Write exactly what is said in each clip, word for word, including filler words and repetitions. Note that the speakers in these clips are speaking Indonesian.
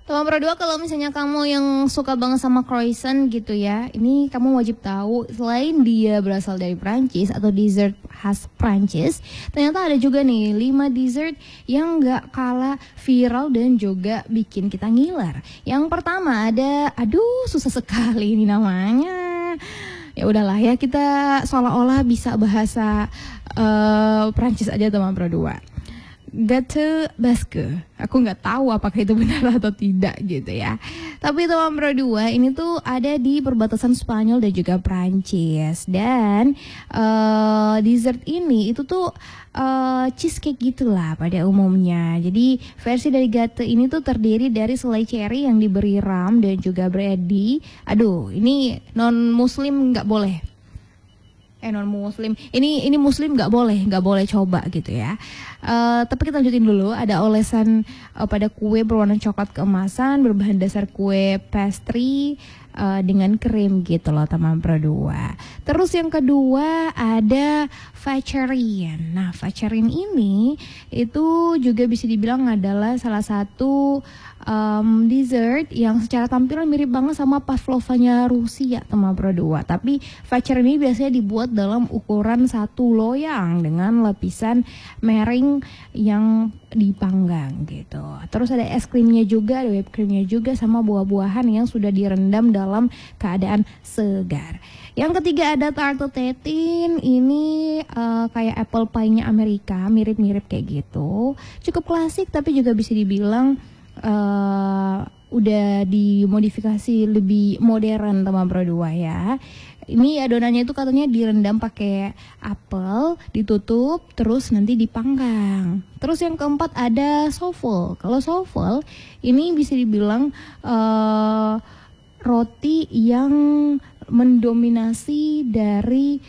Teman Pro dua, kalau misalnya kamu yang suka banget sama croissant gitu ya, ini kamu wajib tahu, selain dia berasal dari Prancis atau dessert khas Prancis, ternyata ada juga nih lima dessert yang gak kalah viral dan juga bikin kita ngiler. Yang pertama ada, aduh susah sekali ini namanya. Ya udahlah ya, kita seolah-olah bisa bahasa uh, Prancis aja teman Pro dua. Gâteau basque, aku nggak tahu apakah itu benar atau tidak gitu ya. Tapi teman Pro dua, ini tuh ada di perbatasan Spanyol dan juga Prancis. Dan uh, dessert ini itu tuh uh, cheesecake gitulah pada umumnya. Jadi versi dari gâteau ini tuh terdiri dari selai cherry yang diberi ram dan juga brandy. Aduh, ini non muslim nggak boleh. Eh non muslim, ini ini muslim nggak boleh nggak boleh coba gitu ya. Uh, tapi kita lanjutin dulu. Ada olesan uh, pada kue berwarna coklat keemasan berbahan dasar kue pastry uh, dengan krim gitu loh teman Pro dua. Terus yang kedua ada Facerin. Nah Facerin ini itu juga bisa dibilang adalah salah satu um, dessert yang secara tampilan mirip banget sama pavlovanya Rusia teman Pro dua. Tapi Facerin ini biasanya dibuat dalam ukuran satu loyang dengan lapisan meringue yang dipanggang gitu. Terus ada es krimnya juga, ada whipped creamnya juga, sama buah-buahan yang sudah direndam dalam keadaan segar. Yang ketiga ada tarte tatin. Ini uh, kayak apple pie-nya Amerika, mirip-mirip kayak gitu. Cukup klasik tapi juga bisa dibilang uh, udah dimodifikasi lebih modern teman Pro dua ya. Ini adonannya itu katanya direndam pakai apel, ditutup, terus nanti dipanggang. Terus yang keempat ada souffle. Kalau souffle ini bisa dibilang uh, roti yang mendominasi dari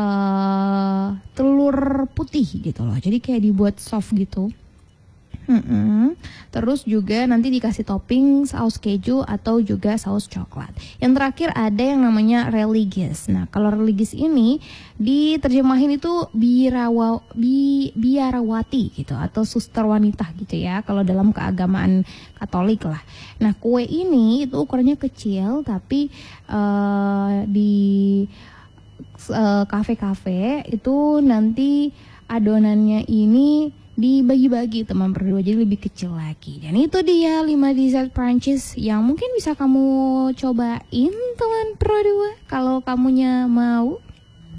uh, telur putih gitu loh. Jadi kayak dibuat soft gitu. Mm-mm. Terus juga nanti dikasih topping saus keju atau juga saus coklat. Yang terakhir ada yang namanya religious. Nah kalau religious ini diterjemahin itu birawa, bi, biarawati gitu atau suster wanita gitu ya, kalau dalam keagamaan Katolik lah. Nah kue ini itu ukurannya kecil tapi uh, di uh, kafe-kafe itu nanti adonannya ini dibagi-bagi teman Pro dua, jadi lebih kecil lagi. Dan itu dia lima dessert Prancis yang mungkin bisa kamu cobain teman Pro dua kalau kamunya mau.